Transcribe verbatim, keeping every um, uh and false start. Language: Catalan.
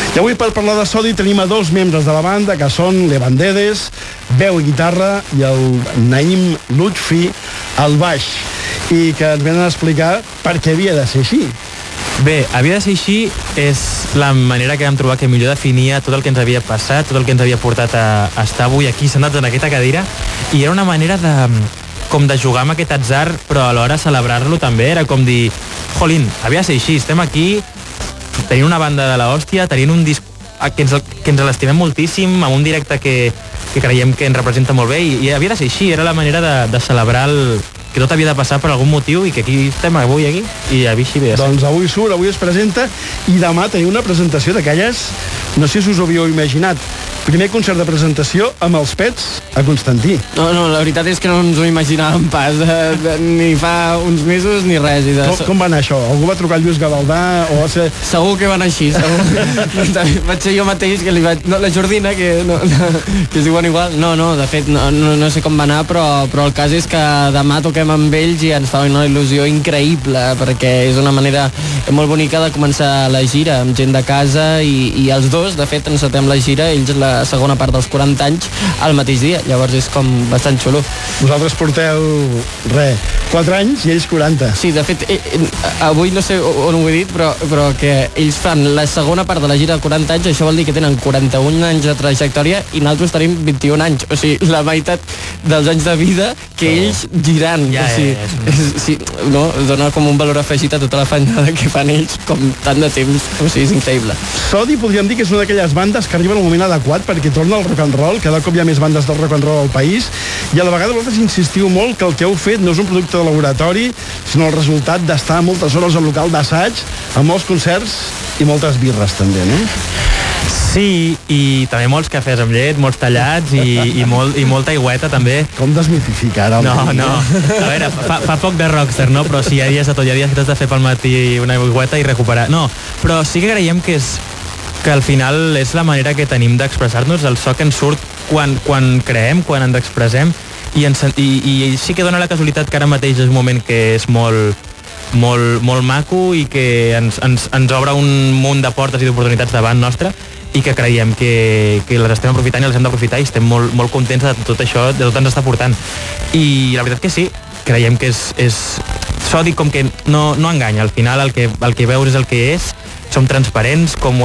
I avui per parlar de Sodi tenim a dos membres de la banda, que són l'Evan Dedes, veu i guitarra, i el Naïm Lutfi, al baix, i que ens venen a explicar per què havia de ser així. Bé, havia de ser així és la manera que vam trobar que millor definia tot el que ens havia passat, tot el que ens havia portat a, a estar avui aquí sentats en aquesta cadira, i era una manera de, com de jugar amb aquest atzar, però alhora celebrar-lo també. Era com dir, jolín, havia de ser així, estem aquí tenint una banda de l'hòstia, tenint un disc que ens, que ens l'estimem moltíssim, amb un directe que, que creiem que ens representa molt bé, i, i havia de ser així, era la manera de, de celebrar el, que tot havia de passar per algun motiu i que aquí estem avui aquí, i a Vichy bé. Doncs avui surt, avui es presenta, i demà tenim una presentació d'aquelles, no sé si us ho havíeu imaginat, primer concert de presentació amb els Pets a Constantí. No, no, la veritat és que no ens ho imaginàvem pas, eh, ni fa uns mesos ni res. I de... com, com va anar això? Algú va trucar al Lluís Gavaldà? O va ser... Segur que va anar així, segur. Vaig ser jo mateix que li vaig... No, la Jordina, que, no, que es diuen igual. No, no, de fet, no, no, no sé com va anar, però, però el cas és que demà toquem amb ells i ens fa una il·lusió increïble, perquè és una manera molt bonica de començar la gira amb gent de casa, i, i els dos, de fet, encetem la gira, ells la segona part dels quaranta anys al mateix dia, llavors és com bastant xulo. Vosaltres porteu, res, quatre anys i ells quaranta. Sí, de fet, eh, avui no sé on ho he dit, però, però que ells fan la segona part de la gira de quaranta anys, això vol dir que tenen quaranta-un anys de trajectòria i nosaltres tenim vint-i-un anys, o sigui, la meitat dels anys de vida que oh. ells girant. Ja, o sigui, ja, ja, és, sí, no? Dona com un valor afegit a tota la feinada que fan ells com tant de temps, o sigui, és increïble. Sodi podríem dir que és una d'aquelles bandes que arriba en el moment adequat perquè torna al rock and roll, cada cop hi ha més bandes del rock and roll al país, i a la vegada vosaltres insistiu molt que el que heu fet no és un producte de laboratori, sinó el resultat d'estar moltes hores al local d'assaig, amb molts concerts i moltes birres també, no? Sí, i també molts cafès amb llet, molts tallats i, i, molt, i molta aigüeta també. Com desmitificar ara? No, no, a veure, fa, fa poc de rockstar, no? Però sí, hi ha dies de tot, hi ha dies que t'has de fer pel matí una aigüeta i recuperar. No, però sí que creiem que és que al final és la manera que tenim d'expressar-nos, el so que ens surt quan, quan creem, quan ens expressem, i, ens, i, i sí que dona la casualitat que ara mateix és un moment que és molt, molt, molt maco i que ens, ens, ens obre un munt de portes i d'oportunitats davant nostre, i que creiem que, que les estem aprofitant i les hem d'aprofitar, i estem molt, molt contents de tot això, de tot ens està portant. I la veritat que sí, creiem que és, és Sodi com que no, no enganya, al final el que, el que veus és el que és, som transparents, com